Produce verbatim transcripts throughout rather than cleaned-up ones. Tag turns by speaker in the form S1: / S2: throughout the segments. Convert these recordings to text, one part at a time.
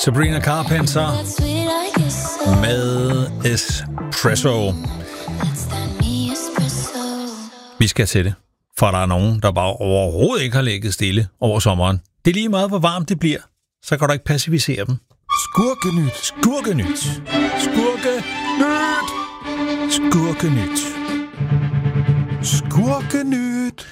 S1: Sabrina Carpenter med Espresso. Vi skal til det, for der er nogen, der bare overhovedet ikke har ligget stille over sommeren. Det er lige meget, hvor varmt det bliver, så kan du ikke passivisere dem.
S2: Skurkenyt.
S1: Skurkenyt. Skurkenyt. Skurkenyt.
S2: Skurkenyt.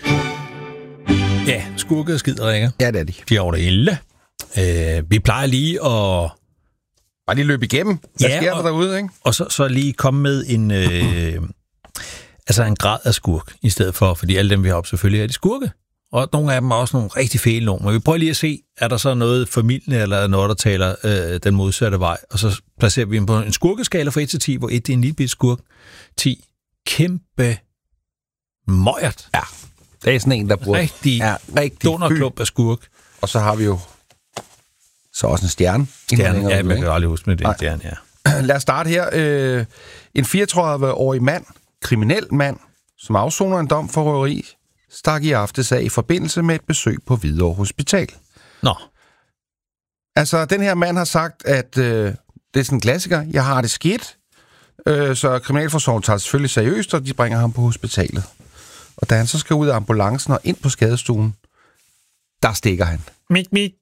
S1: Ja, skurke og skider, ikke?
S2: Ja, det er de.
S1: De er over det hele. Øh, vi plejer lige at...
S2: Bare lige løbe igennem. Hvad
S1: ja,
S2: sker
S1: og,
S2: der derude, ikke?
S1: Og så, så lige komme med en... Øh, altså en grad af skurk, i stedet for, fordi alle dem, vi har op, selvfølgelig er de skurke. Og nogle af dem er også nogle rigtig fæle nogle. Men vi prøver lige at se, er der så noget familie, eller noget, der taler øh, den modsatte vej. Og så placerer vi dem på en skurkeskala fra et til ti, hvor et er en lille bit skurk. ti. Kæmpe møjert.
S2: Ja, det er sådan en, der bruger...
S1: Rigtig,
S2: ja, rigtig
S1: donerklump af skurk.
S2: Og så har vi jo så også en stjerne.
S1: Stjerne, ja, man kan aldrig huske med det. En stjerne, ja.
S2: Lad os starte her. Øh, en fireogtredive-årig mand, kriminel mand, som afsoner en dom for røveri, stak i aftes af i forbindelse med et besøg på Hvidovre Hospital.
S1: Nå.
S2: Altså, den her mand har sagt, at øh, det er sådan en klassiker. Jeg har det skidt, øh, så kriminalforsorgen tager det selvfølgelig seriøst, og de bringer ham på hospitalet. Og da han så skal ud af ambulancen og ind på skadestuen, der stikker han.
S1: Mik, mik.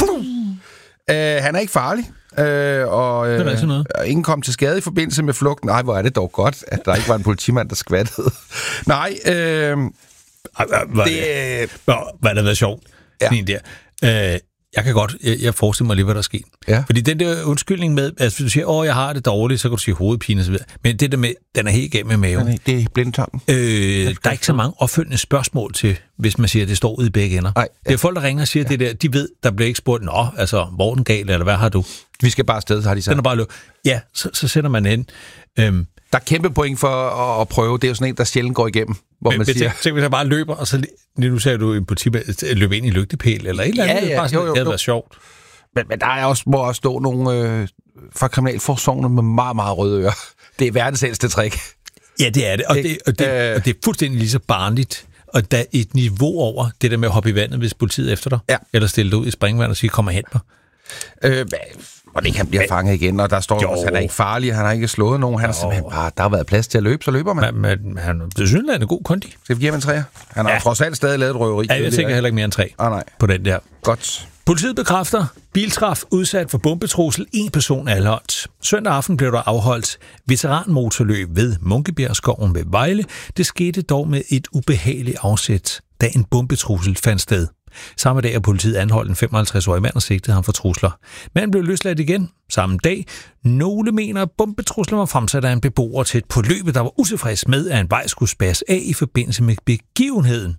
S2: Øh, han er ikke farlig, øh, og øh,
S1: det er noget.
S2: ingen kom til skade i forbindelse med flugten. Nej, hvor er det dog godt, at der ikke var en politimand, der skvattede. Nej, øh,
S1: Hvad det... Hvad der været sjovt?
S2: Ja.
S1: Sådan der. Øh, jeg kan godt, jeg, jeg forestiller mig lige, hvad der sker.
S2: Ja.
S1: Fordi den der undskyldning med, altså hvis du siger, åh, jeg har det dårligt, så kan du sige hovedpine og så videre. Men det der med, den er helt igennem med maven.
S2: Nej, det er blindtarmen.
S1: Øh, der er ikke så mange opfølgende spørgsmål til, hvis man siger, at det står ude i begge ender.
S2: Nej, ja.
S1: Det er folk, der ringer og siger ja. det der, de ved, der bliver ikke spurgt, nå, altså, hvor er den gal, eller hvad har du?
S2: Vi skal bare afsted, har de sagt.
S1: Den er bare løb. Ja, så, så sætter man ind. Øhm,
S2: Der er kæmpe point for at, at prøve. Det er jo sådan en, der sjældent går igennem, hvor
S1: men,
S2: man siger...
S1: Tænk, hvis jeg bare løber, og så nu sagde du en politimand, løb ind i lygtepæl, eller et eller andet.
S2: Ja, ja,
S1: bare sådan,
S2: jo, jo,
S1: det havde
S2: jo.
S1: været sjovt.
S2: Men, men der er også, må også stå nogle øh, fra kriminalforsorgen med meget, meget røde ører. Det er verdens ældste trick.
S1: Ja, det er det. Og det, og det,
S2: øh,
S1: og det er fuldstændig lige så barnligt. Og der er et niveau over det der med at hoppe i vandet, hvis politiet efter dig.
S2: Ja.
S1: Eller stille dig ud i springvand og sige, kom og hent mig.
S2: Øh, og det kan blive fanget igen, og der står
S1: jo.
S2: også, han er ikke farlig, han har ikke slået nogen. Han er simpelthen bare, der har været plads til at løbe, så løber man.
S1: Men, men han det synes, han er god kondi.
S2: Skal vi give ham en træer? Han har
S1: ja.
S2: trods alt stadig lavet et røveri.
S1: Ja, jeg tænker heller ikke mere end tre
S2: ah, nej.
S1: på den der.
S2: Godt.
S1: Politiet bekræfter, biltræf udsat for bombetrussel, en person anholdt. Søndag aften blev der afholdt veteranmotorløb ved Munkebjergskoven ved Vejle. Det skete dog med et ubehageligt afsæt, da en bombetrussel fandt sted. Samme dag er politiet anholdt en femoghalvtreds-årig mand og sigtede ham for trusler. Manden blev løsladt igen samme dag. Nogle mener, at bombetruslen var fremsat af en beboer tæt på løbet, der var utilfreds med, at en vej skulle spærres af i forbindelse med begivenheden.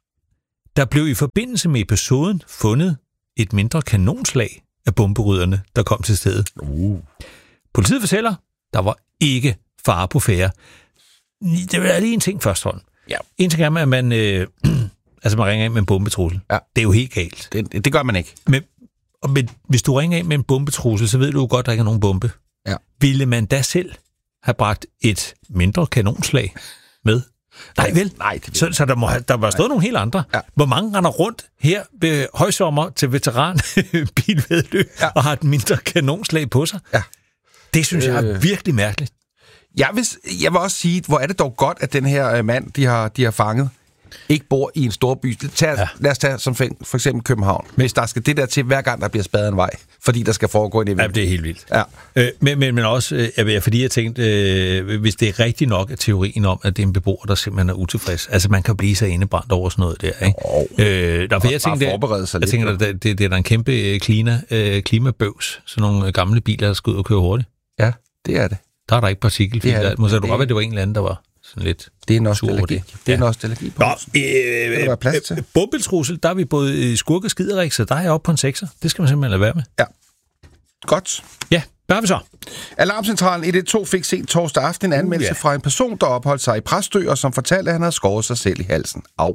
S1: Der blev i forbindelse med episoden fundet et mindre kanonslag af bomberydderne, der kom til stedet.
S2: Uh.
S1: Politiet fortæller, der var ikke fare på færde. Det er lige en ting først, hånd.
S2: Ja.
S1: En ting er, at man, øh, altså man ringer ind med en bombetrussel.
S2: Ja.
S1: Det er jo helt galt.
S2: Det, det gør man ikke.
S1: Men, men hvis du ringer ind med en bombetrussel, så ved du jo godt, at der ikke er nogen bombe.
S2: Ja.
S1: Ville man da selv have bragt et mindre kanonslag med? Nej, vel?
S2: Nej, det
S1: så, så der må have, der var stået nogle helt andre.
S2: Ja.
S1: Hvor mange render rundt her ved højsommer til veteranbilvedløb ja. og har et mindre kanonslag på sig?
S2: Ja.
S1: Det synes jeg er
S2: øh.
S1: virkelig mærkeligt.
S2: Jeg vil, jeg vil også sige, hvor er det dog godt, at den her mand, de har, de har fanget, ikke bor i en stor by. Tag, ja. Lad os tage som for eksempel København. Hvis der skal det der til, hver gang der bliver spadet en vej, fordi der skal foregå en event.
S1: Ja, det er helt vildt.
S2: Ja.
S1: Øh, men, men, men også, øh, fordi jeg tænkte, øh, hvis det er rigtigt nok, at teorien om, at det er en beboer, der simpelthen er utilfreds. Altså, man kan blive så indebrændt over sådan noget der, ikke?
S2: Oh.
S1: Øh, der, for jeg tænkte,
S2: forberede sig
S1: jeg
S2: lidt.
S1: tænker, det, det, det er der en kæmpe klima, øh, klimabøvs. Sådan nogle gamle biler, der skal ud og køre hurtigt.
S2: Ja, det er det.
S1: Der er der ikke partikelfilter. Måske du godt være, det var en eller anden, der var sådan lidt
S2: det er nostalgi. Det. det er
S1: ja.
S2: nostalgi på.
S1: Nå, øh,
S2: der være plads til.
S1: Bombetrussel, der er vi både skurke og skiderik, så der er jeg oppe på en sekser. Det skal man simpelthen lade være med.
S2: Ja. Godt.
S1: Ja, hvad har vi så?
S2: Alarmcentralen et et to fik sent torsdag aften en anmeldelse uh, ja. fra en person, der opholdt sig i Præstø, og som fortalte, at han havde skåret sig selv i halsen. Au.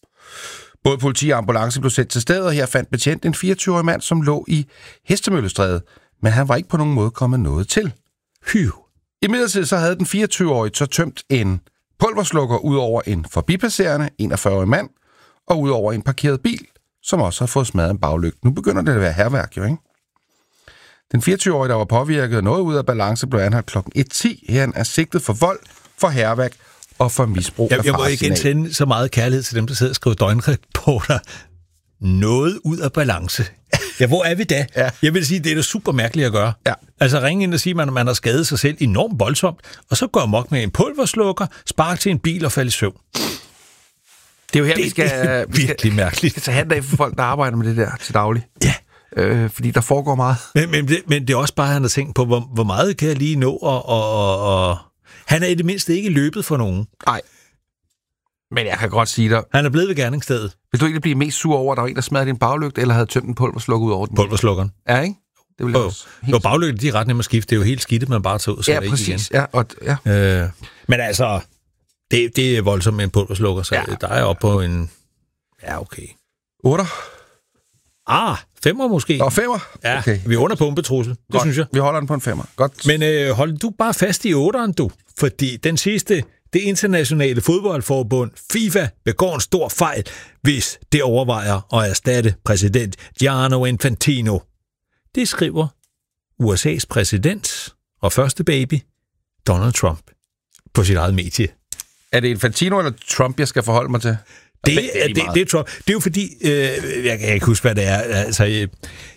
S2: Både politi og ambulance blev sendt til stedet, og her fandt betjent en fireogtyve-årig mand, som lå i Hestemøllestræde, men han var ikke på nogen måde kommet noget til.
S1: Hyv.
S2: Imidlertid så havde den fireogtyve-årige så tømt en pulverslukker ud over en forbipasserende enogfyrre-årig mand, og ud over en parkeret bil, som også har fået smadret en baglygte. Nu begynder det at være hærværk, jo, ikke? Den fireogtyve-årige, der var påvirket og noget ud af balance, blev anholdt klokken et ti. Her er sigtet for vold, for hærværk og for misbrug
S1: jeg,
S2: af
S1: jeg må igen sende så meget kærlighed til dem, der sidder og skriver døgnreporter. Noget ud af balance. Ja, hvor er vi da?
S2: Ja.
S1: Jeg vil sige, det er da super mærkeligt at gøre.
S2: Ja.
S1: Altså ringe ind og sige, at man har skadet sig selv enormt voldsomt, og så går amok med en pulverslukker, spark til en bil og falde i søvn.
S2: Det er jo her,
S1: det,
S2: vi skal...
S1: Det er virkelig
S2: vi skal,
S1: mærkeligt.
S2: Vi skal tage hand af for folk, der arbejder med det der til daglig.
S1: Ja.
S2: Øh, fordi der foregår meget.
S1: Men, men, det, men det er også bare, at han har tænkt på, hvor, hvor meget kan jeg lige nå, og, og, og, og han er i det mindste ikke løbet for nogen.
S2: Nej. Men jeg kan godt sige dig...
S1: Han er blevet ved gerningsstedet.
S2: Vil du ikke blive mest sur over, at der var en, der smadrede din baglygte, eller havde tømt en pulverslukker ud over den?
S1: Pulverslukkeren.
S2: Ja, ikke? Det vil jeg
S1: oh,
S2: også.
S1: Jo, baglygte, de er ret nemme at skifte. Det er jo helt skidtet, man bare tager ud, så
S2: ja,
S1: er det
S2: præcis.
S1: ikke igen.
S2: Ja, præcis. Ja.
S1: Øh, men altså, det, det er voldsomt med en pulverslukker, så ja. Der er oppe på en... Ja, okay.
S2: otter?
S1: Ah, femmer måske.
S2: Nå, femmer?
S1: Ja,
S2: okay.
S1: Vi er under bombetrussel, det
S2: Godt.
S1: synes jeg.
S2: Vi holder den på en femmer. Godt.
S1: Men øh, hold du bare fast i otteren, du. Fordi den sidste, det internationale fodboldforbund, FIFA, begår en stor fejl, hvis det overvejer at erstatte præsident Gianni Infantino. Det skriver U S A's præsident og første baby, Donald Trump, på sit eget medie.
S2: Er det Infantino eller Trump, jeg skal forholde mig til?
S1: Det, det, er, det, det er Trump. Det er jo fordi, øh, jeg kan ikke huske, hvad det er. Altså, øh,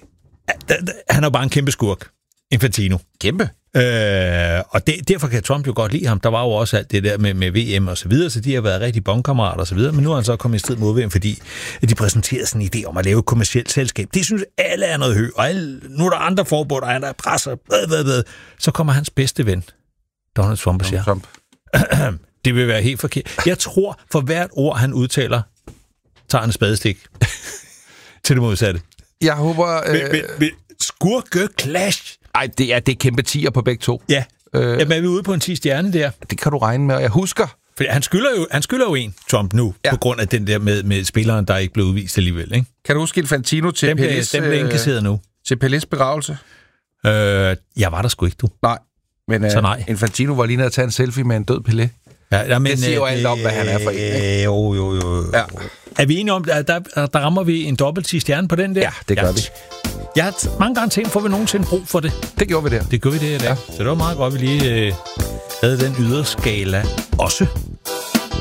S1: han er jo bare en kæmpe skurk, Infantino.
S2: Kæmpe?
S1: Øh, og det, derfor kan Trump jo godt lide ham. Der var jo også alt det der med, med V M og så videre, så de har været rigtig bonkammerater og så videre, men nu er han så kommet i strid mod V M, fordi de præsenterede sådan en idé om at lave et kommercielt selskab. Det synes alle er noget højt, og alle, nu er der andre forbund, og der er presser, blæd, blæd, blæd. Så kommer hans bedste ven, Donald Trump, og siger,
S2: Trump.
S1: det vil være helt forkert. Jeg tror, for hvert ord, han udtaler, tager en spadestik til det modsatte.
S2: Jeg håber...
S1: Øh... Men, men, men, skurke clash.
S2: Ej, det er, det er kæmpe tier på begge to.
S1: Ja, øh... Jamen, er vi ude på en ti stjerne der?
S2: Det kan du regne med, og jeg husker...
S1: For han skylder jo, han skylder jo en, Trump, nu, ja. På grund af den der med, med spilleren, der ikke blev udvist alligevel, ikke?
S2: Kan du huske Infantino til
S1: dem
S2: Pelés...
S1: Dem bliver indkasseret nu.
S2: Til Pelés begravelse?
S1: Øh, jeg var der sgu ikke, du.
S2: Nej, men
S1: så nej.
S2: Uh, Infantino var lige nede at tage en selfie med en død Pelé.
S1: Ja, ja, men,
S2: det siger jo alt om, hvad han er for en, ikke?
S1: Jo, jo, jo. Ja. Er vi enige om, at der, der rammer vi en dobbelt ti stjerne på den der?
S2: Ja, det gør ja. vi.
S1: Jeg har mange gange tænkt, får vi nogensinde brug for det?
S2: Det gjorde vi der.
S1: Det gjorde vi det der. Ja. Så det var meget godt, at vi lige øh, havde den yderskala også.